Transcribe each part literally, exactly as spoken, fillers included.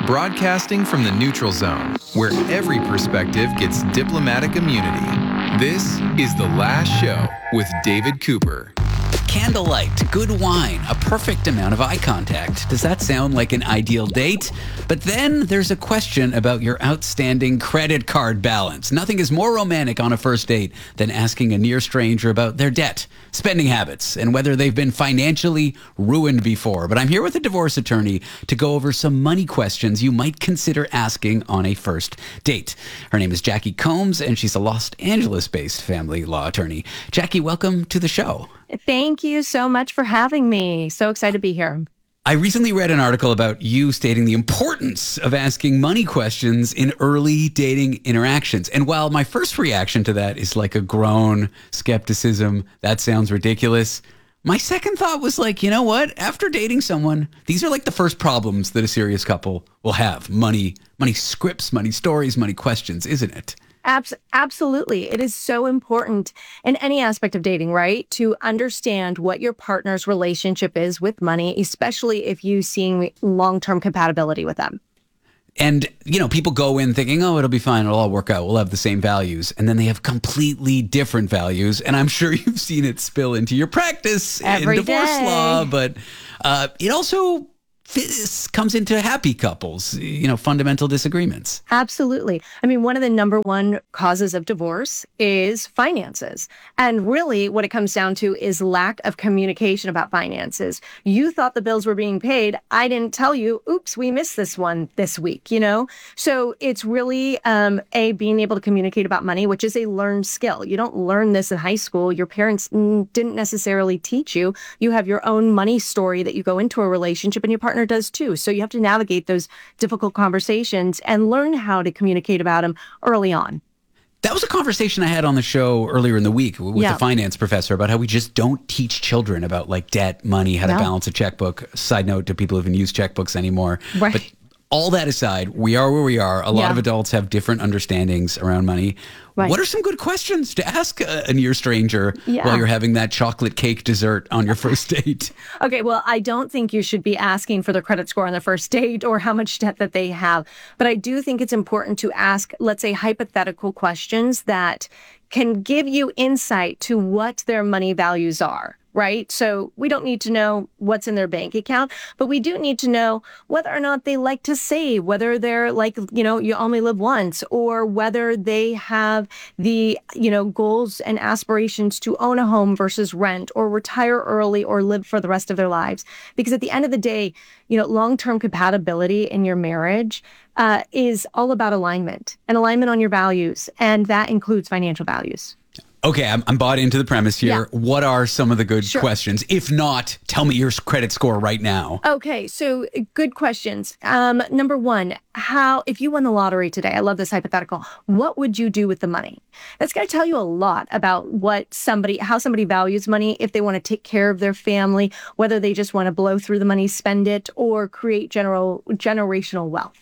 broadcasting from the neutral zone, where every perspective gets diplomatic immunity. This is The Last Show with David Cooper. Candlelight, good wine, a perfect amount of eye contact. Does that sound like an ideal date? But then there's a question about your outstanding credit card balance. Nothing is more romantic on a first date than asking a near stranger about their debt, spending habits, and whether they've been financially ruined before. But I'm here with a divorce attorney to go over some money questions you might consider asking on a first date. Her name is Jackie Combs, and she's a Los Angeles-based family law attorney. Jackie, welcome to the show. Thank you so much for having me. So excited to be here. I recently read an article about you stating the importance of asking money questions in early dating interactions. And while my first reaction to that is like a grown skepticism, that sounds ridiculous, my second thought was like, you know what? After dating someone, these are like the first problems that a serious couple will have. Money, money scripts, money stories, money questions, isn't it? Abs- absolutely. It is so important in any aspect of dating, right? To understand what your partner's relationship is with money, especially if you seeing long-term compatibility with them. And, you know, people go in thinking, oh, it'll be fine. It'll all work out. We'll have the same values. And then they have completely different values. And I'm sure you've seen it spill into your practice Every in divorce day. law. But uh, it also this comes into happy couples, you know, fundamental disagreements. Absolutely. I mean, one of the number one causes of divorce is finances. And really what it comes down to is lack of communication about finances. You thought the bills were being paid. I didn't tell you, oops, we missed this one this week, you know? So it's really, um, A, being able to communicate about money, which is a learned skill. You don't learn this in high school. Your parents mm, didn't necessarily teach you. You have your own money story that you go into a relationship, and your partner does too. So you have to navigate those difficult conversations and learn how to communicate about them early on. That was a conversation I had on the show earlier in the week with Yeah. the finance professor about how we just don't teach children about like debt, money, how to No. balance a checkbook. Side note to people who even use checkbooks anymore. Right. But all that aside, we are where we are. A lot Yeah. of adults have different understandings around money. Right. What are some good questions to ask a, a near stranger Yeah. while you're having that chocolate cake dessert on your first date? Okay, well, I don't think you should be asking for their credit score on the first date or how much debt that they have. But I do think it's important to ask, let's say, hypothetical questions that can give you insight to what their money values are. Right? So we don't need to know what's in their bank account, but we do need to know whether or not they like to save, whether they're like, you know, you only live once, or whether they have the, you know, goals and aspirations to own a home versus rent, or retire early, or live for the rest of their lives. Because at the end of the day, you know, long-term compatibility in your marriage uh, is all about alignment and alignment on your values. And that includes financial values. Okay, I'm, I'm bought into the premise here. Yeah. What are some of the good Sure. questions? If not, tell me your credit score right now. Okay, so good questions. Um, number one, how, if you won the lottery today, I love this hypothetical, what would you do with the money? That's going to tell you a lot about what somebody, how somebody values money, if they want to take care of their family, whether they just want to blow through the money, spend it, or create general generational wealth.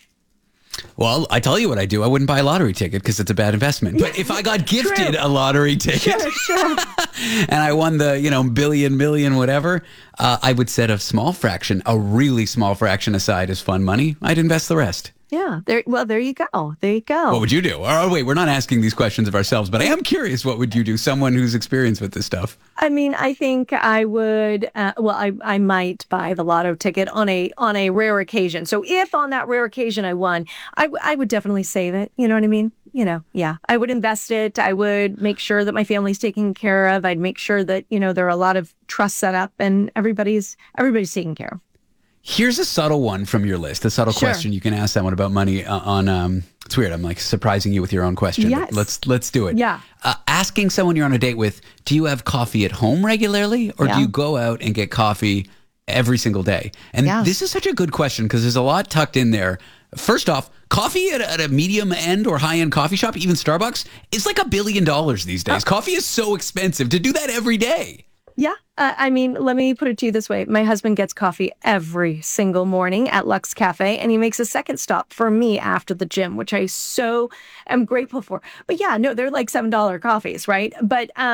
Well, I tell you what I do. I wouldn't buy a lottery ticket because it's a bad investment. But if I got gifted True. a lottery ticket Sure, sure. and I won the, you know, billion, million, whatever, uh, I would set a small fraction, a really small fraction aside as fun money. I'd invest the rest. Yeah, there. Well, there you go. There you go. What would you do? Oh, wait, we're not asking these questions of ourselves, but I am curious, what would you do? Someone who's experienced with this stuff. I mean, I think I would. Uh, well, I I might buy the lotto ticket on a on a rare occasion. So if on that rare occasion I won, I w- I would definitely save it. You know what I mean? You know, yeah. I would invest it. I would make sure that my family's taken care of. I'd make sure that, you know, there are a lot of trusts set up and everybody's everybody's taken care of. Here's a subtle one from your list, a subtle Sure. question you can ask someone about money uh, on, um, it's weird, I'm like surprising you with your own question. Yes. But let's, let's do it. Yeah. Uh, asking someone you're on a date with, do you have coffee at home regularly or Yeah. do you go out and get coffee every single day? And Yeah. this is such a good question because there's a lot tucked in there. First off, coffee at, at a medium end or high end coffee shop, even Starbucks, is like a billion dollars these days. Coffee is so expensive to do that every day. Yeah. Uh, I mean, let me put it to you this way. My husband gets coffee every single morning at Lux Cafe, and he makes a second stop for me after the gym, which I so am grateful for. But yeah, no, they're like seven dollar coffees, right? But um,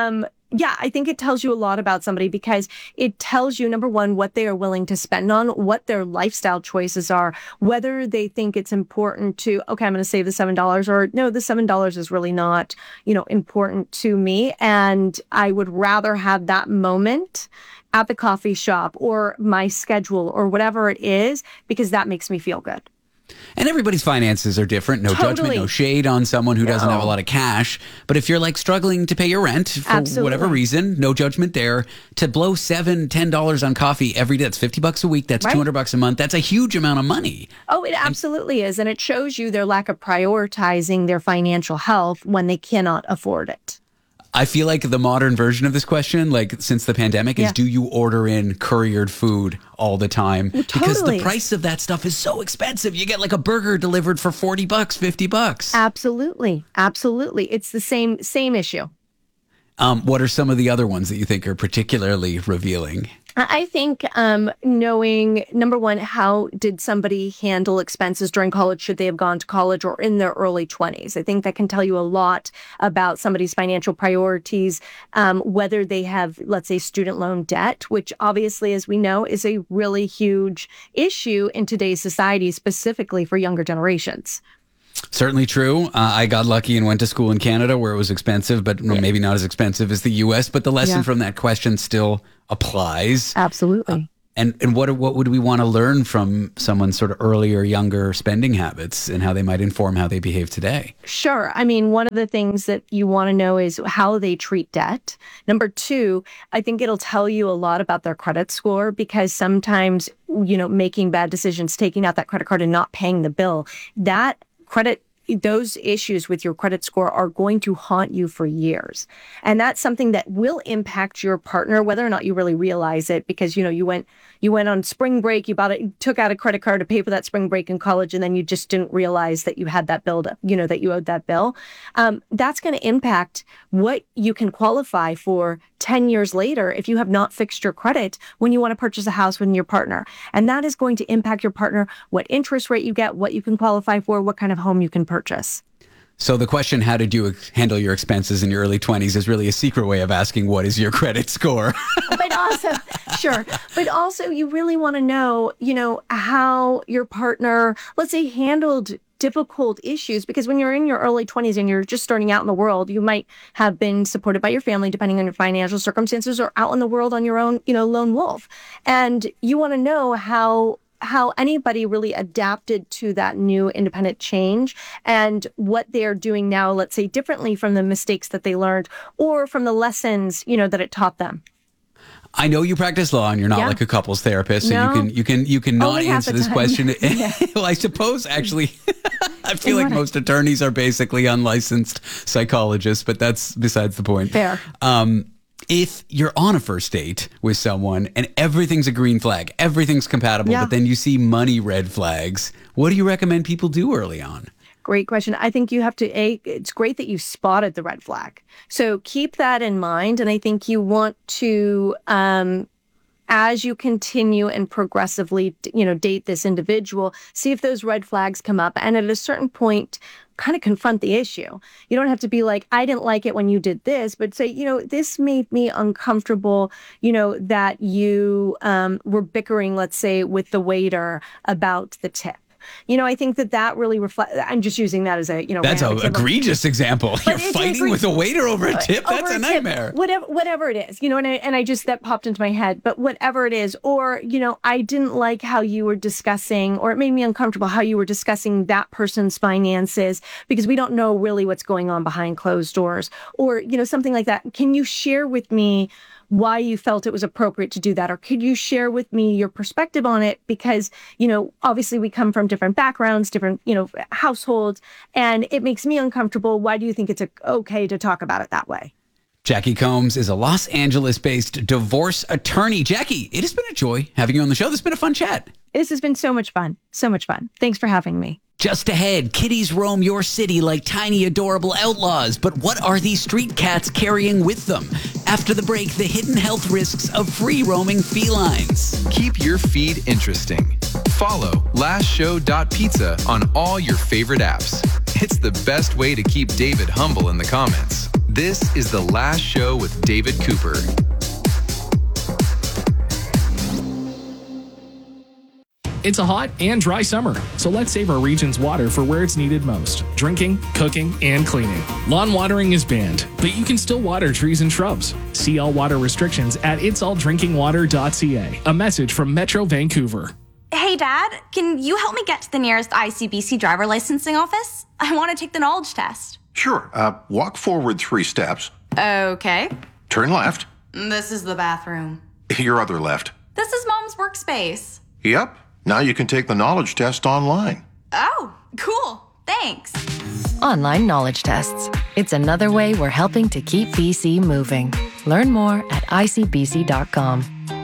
Yeah, I think it tells you a lot about somebody because it tells you, number one, what they are willing to spend on, what their lifestyle choices are, whether they think it's important to, okay, I'm going to save the seven dollars, or no, the seven dollars is really not, you know, important to me. And I would rather have that moment at the coffee shop or my schedule or whatever it is, because that makes me feel good. And everybody's finances are different. No Totally. judgment, no shade on someone who doesn't No. have a lot of cash. But if you're like struggling to pay your rent for Absolutely. whatever reason, no judgment there. To blow seven, ten dollars on coffee every day, that's fifty bucks a week. That's Right. two hundred bucks a month. That's a huge amount of money. Oh, it absolutely is. And it shows you their lack of prioritizing their financial health when they cannot afford it. I feel like the modern version of this question, like since the pandemic, is Yeah. do you order in couriered food all the time? Because the totally. price of that stuff is so expensive. You get like a burger delivered for forty bucks, fifty bucks. Absolutely. Absolutely. It's the same, same issue. Um, what are some of the other ones that you think are particularly revealing? I think um, knowing, number one, how did somebody handle expenses during college? Should they have gone to college or in their early twenties? I think that can tell you a lot about somebody's financial priorities, um, whether they have, let's say, student loan debt, which obviously, as we know, is a really huge issue in today's society, specifically for younger generations. Certainly true. Uh, I got lucky and went to school in Canada where it was expensive, but maybe not as expensive as the U S. But the lesson Yeah. from that question still applies. Absolutely. And and what what would we want to learn from someone's sort of earlier, younger spending habits and how they might inform how they behave today? Sure. I mean, one of the things that you want to know is how they treat debt. Number two, I think it'll tell you a lot about their credit score, because sometimes, you know, making bad decisions, taking out that credit card and not paying the bill, that credit, those issues with your credit score are going to haunt you for years. And that's something that will impact your partner, whether or not you really realize it, because, you know, you went, you went on spring break, you bought it, you took out a credit card to pay for that spring break in college, and then you just didn't realize that you had that bill, to, you know, that you owed that bill. Um, that's going to impact what you can qualify for ten years later if you have not fixed your credit when you want to purchase a house with your partner. And that is going to impact your partner, what interest rate you get, what you can qualify for, what kind of home you can purchase. So the question, how did you handle your expenses in your early twenties, is really a secret way of asking what is your credit score? But also, sure. But also you really want to know, you know, how your partner, let's say, handled difficult issues, because when you're in your early twenties and you're just starting out in the world, you might have been supported by your family, depending on your financial circumstances, or out in the world on your own, you know, lone wolf. And you want to know how how anybody really adapted to that new independent change and what they're doing now, let's say, differently from the mistakes that they learned or from the lessons, you know, that it taught them. I know you practice law and you're not Yeah. like a couples therapist, so No. you can you can you can not Only half answer the this time. question. Yeah. Well, I suppose actually, I feel like What? most attorneys are basically unlicensed psychologists, but that's besides the point. Fair. Um, if you're on a first date with someone and everything's a green flag, everything's compatible, Yeah. but then you see money red flags, what do you recommend people do early on? Great question. I think you have to, A, it's great that you spotted the red flag. So keep that in mind. And I think you want to, um, as you continue and progressively, you know, date this individual, see if those red flags come up. And at a certain point, kind of confront the issue. You don't have to be like, I didn't like it when you did this, but say, you know, this made me uncomfortable, you know, that you um, were bickering, let's say, with the waiter about the tip. You know, I think that that really reflects, I'm just using that as a, you know, That's an random example. egregious example. You're it's fighting egregious. with a waiter over a tip? Over That's a tip, nightmare. Whatever, whatever it is, you know, and I, and I just, that popped into my head, but whatever it is, or, you know, I didn't like how you were discussing, or it made me uncomfortable how you were discussing that person's finances, because we don't know really what's going on behind closed doors, or, you know, something like that. Can you share with me why you felt it was appropriate to do that? Or could you share with me your perspective on it? Because, you know, obviously we come from different backgrounds, different, you know, households, and it makes me uncomfortable. Why do you think it's okay to talk about it that way? Jackie Combs is a Los Angeles-based divorce attorney. Jackie, it has been a joy having you on the show. This has been a fun chat. This has been so much fun. So much fun. Thanks for having me. Just ahead, kitties roam your city like tiny, adorable outlaws. But what are these street cats carrying with them? After the break, the hidden health risks of free-roaming felines. Keep your feed interesting. Follow last show dot pizza on all your favorite apps. It's the best way to keep David humble in the comments. This is The Last Show with David Cooper. It's a hot and dry summer, so let's save our region's water for where it's needed most: drinking, cooking, and cleaning. Lawn watering is banned, but you can still water trees and shrubs. See all water restrictions at its all drinking water dot c a. A message from Metro Vancouver. Hey, Dad, can you help me get to the nearest I C B C driver licensing office? I want to take the knowledge test. Sure. Uh, walk forward three steps. Okay. Turn left. This is the bathroom. Your other left. This is Mom's workspace. Yep. Now you can take the knowledge test online. Oh, cool. Thanks. Online knowledge tests. It's another way we're helping to keep B C moving. Learn more at I C B C dot com.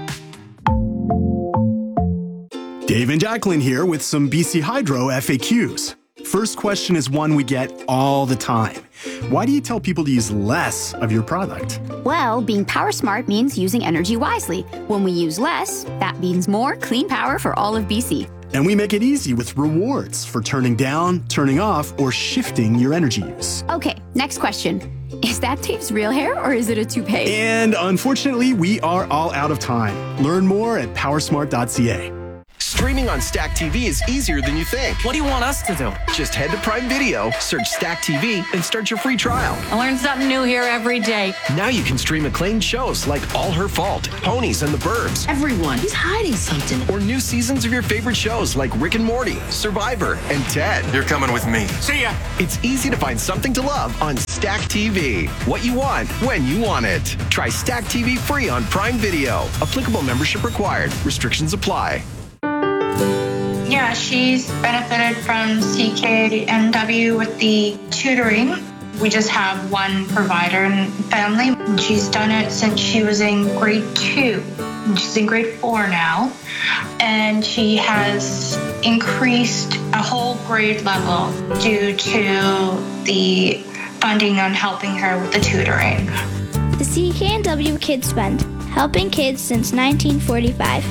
Dave and Jacqueline here with some B C Hydro F A Qs. First question is one we get all the time. Why do you tell people to use less of your product? Well, being power smart means using energy wisely. When we use less, that means more clean power for all of B C. And we make it easy with rewards for turning down, turning off, or shifting your energy use. Okay, next question. Is that Dave's real hair or is it a toupee? And unfortunately, we are all out of time. Learn more at power smart dot c a. Streaming on Stack T V is easier than you think. What do you want us to do? Just head to Prime Video, search Stack T V, and start your free trial. I learn something new here every day. Now you can stream acclaimed shows like All Her Fault, Ponies and the Burbs. Everyone is hiding something. Or new seasons of your favorite shows like Rick and Morty, Survivor, and Ted. You're coming with me. See ya! It's easy to find something to love on Stack T V. What you want, when you want it. Try Stack T V free on Prime Video. Applicable membership required. Restrictions apply. Yeah, she's benefited from C K N W with the tutoring. We just have one provider in the family. She's done it since she was in grade two. She's in grade four now. And she has increased a whole grade level due to the funding on helping her with the tutoring. The C K N W Kids Fund, helping kids since nineteen forty-five.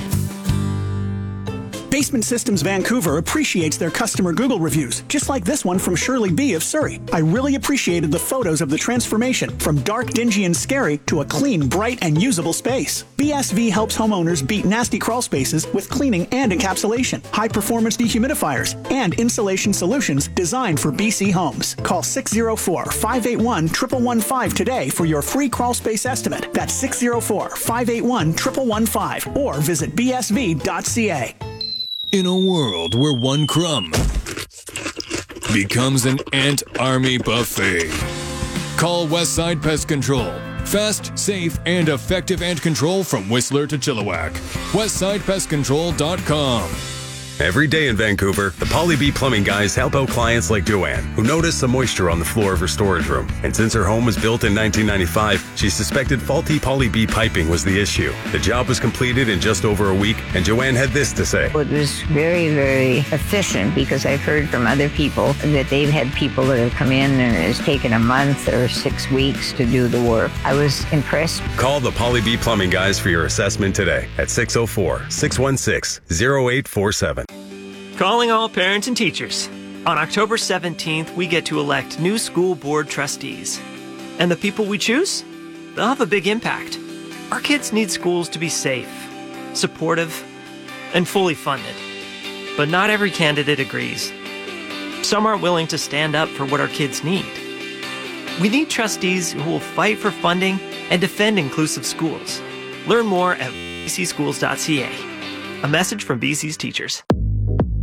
Basement Systems Vancouver appreciates their customer Google reviews, just like this one from Shirley B. of Surrey. I really appreciated the photos of the transformation from dark, dingy, and scary to a clean, bright, and usable space. B S V helps homeowners beat nasty crawl spaces with cleaning and encapsulation, high-performance dehumidifiers, and insulation solutions designed for B C homes. Call six oh four, five eight one, one one one five today for your free crawl space estimate. That's six oh four, five eight one, one one one five or visit b s v dot c a. In a world where one crumb becomes an ant army buffet, call Westside Pest Control. Fast, safe, and effective ant control from Whistler to Chilliwack. westside pest control dot com. Every day in Vancouver, the Poly B Plumbing guys help out clients like Joanne, who noticed some moisture on the floor of her storage room. And since her home was built in nineteen ninety-five, she suspected faulty Poly B piping was the issue. The job was completed in just over a week, and Joanne had this to say. It was very, very efficient because I've heard from other people that they've had people that have come in and it's taken a month or six weeks to do the work. I was impressed. Call the Poly B Plumbing guys for your assessment today at six oh four, six one six, oh eight four seven. Calling all parents and teachers. On October seventeenth, we get to elect new school board trustees. And the people we choose? They'll have a big impact. Our kids need schools to be safe, supportive, and fully funded. But not every candidate agrees. Some aren't willing to stand up for what our kids need. We need trustees who will fight for funding and defend inclusive schools. Learn more at b c schools dot c a. A message from B C's teachers.